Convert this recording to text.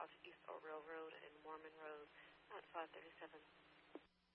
across East Oak Railroad and Mormon Road at 537.